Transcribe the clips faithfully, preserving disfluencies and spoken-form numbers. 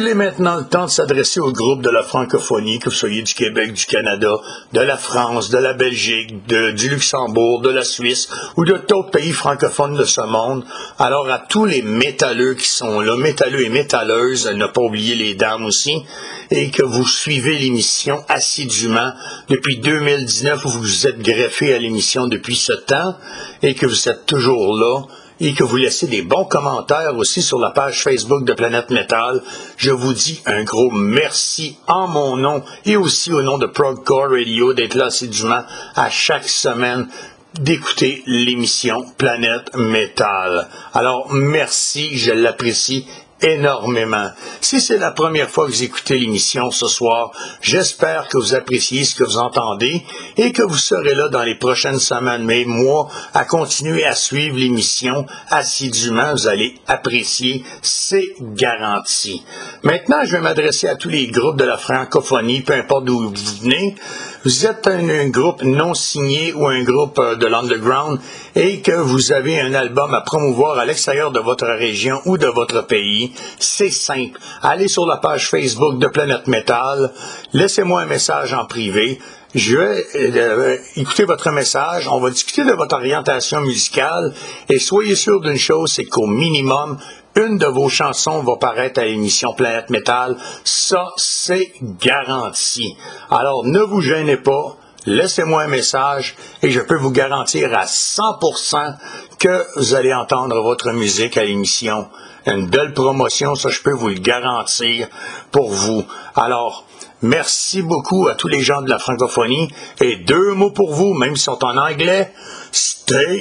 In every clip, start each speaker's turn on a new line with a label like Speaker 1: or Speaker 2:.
Speaker 1: Il est maintenant le temps de s'adresser au groupe de la francophonie, que vous soyez du Québec, du Canada, de la France, de la Belgique, de, du Luxembourg, de la Suisse ou de d'autres pays francophones de ce monde. Alors à tous les métalleux qui sont là, métalleux et métalleuses, ne pas oublier les dames aussi, et que vous suivez l'émission assidûment depuis deux mille dix-neuf, où vous vous êtes greffé à l'émission depuis ce temps, et que vous êtes toujours là, et que vous laissez des bons commentaires aussi sur la page Facebook de Planète Métal. Je vous dis un gros merci en mon nom et aussi au nom de Progcore Radio d'être là assidûment à chaque semaine d'écouter l'émission Planète Métal. Alors, merci, je l'apprécie énormément. Si c'est la première fois que vous écoutez l'émission ce soir, j'espère que vous appréciez ce que vous entendez et que vous serez là dans les prochaines semaines, mais mois, à continuer à suivre l'émission assidûment. Vous allez apprécier, c'est garanti. Maintenant, je vais m'adresser à tous les groupes de la francophonie, peu importe d'où vous venez. Vous êtes un, un groupe non signé ou un groupe euh, de l'underground et que vous avez un album à promouvoir à l'extérieur de votre région ou de votre pays, c'est simple. Allez sur la page Facebook de Planète Métal, laissez-moi un message en privé. Je vais euh, écouter votre message, on va discuter de votre orientation musicale et soyez sûr d'une chose, c'est qu'au minimum, une de vos chansons va paraître à l'émission Planète Métal. Ça, c'est garanti. Alors, ne vous gênez pas. Laissez-moi un message et je peux vous garantir à cent pour cent que vous allez entendre votre musique à l'émission. Une belle promotion, ça, je peux vous le garantir pour vous. Alors, merci beaucoup à tous les gens de la francophonie. Et deux mots pour vous, même si sont en anglais. Stay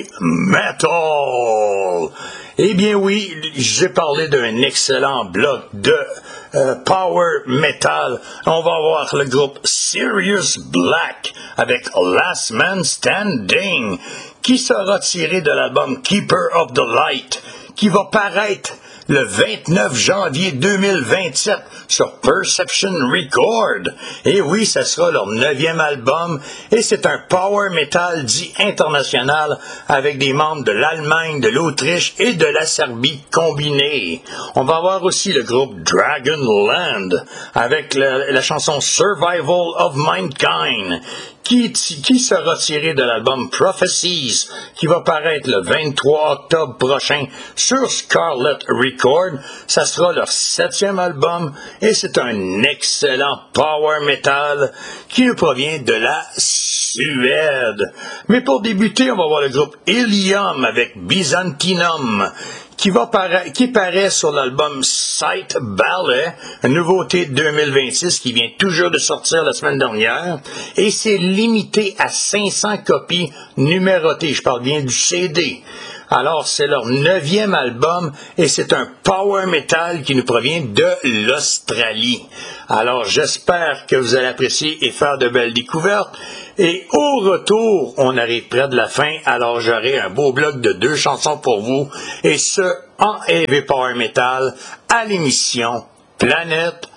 Speaker 1: metal! Eh bien oui, j'ai parlé d'un excellent bloc de euh, power metal. On va voir le groupe Sirius Black avec Last Man Standing, qui sera tiré de l'album Keeper of the Light, qui va paraître le vingt-neuf janvier deux mille vingt-sept sur Perception Record. Et oui, ça sera leur neuvième album et c'est un power metal dit international avec des membres de l'Allemagne, de l'Autriche et de la Serbie combinés. On va avoir aussi le groupe Dragonland avec la, la chanson Survival of Mankind qui, qui sera tiré de l'album Prophecies qui va paraître le vingt-trois octobre prochain sur Scarlet Record. Ça sera leur septième album et c'est un excellent power metal qui nous provient de la Suède. Mais pour débuter, on va voir le groupe Ilium avec Byzantinum qui va paraître, qui paraît sur l'album Sight Ballet, une nouveauté de deux mille vingt-six qui vient toujours de sortir la semaine dernière, et c'est limité à cinq cents copies numérotées. Je parle bien du C D. Alors, c'est leur neuvième album et c'est un power metal qui nous provient de l'Australie. Alors, j'espère que vous allez apprécier et faire de belles découvertes. Et au retour, on arrive près de la fin, alors j'aurai un beau bloc de deux chansons pour vous, et ce, en heavy power metal, à l'émission Planète